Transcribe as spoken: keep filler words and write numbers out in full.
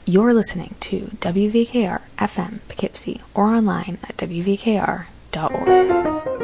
You're listening to W V K R F M Poughkeepsie or online at W V K R dot org.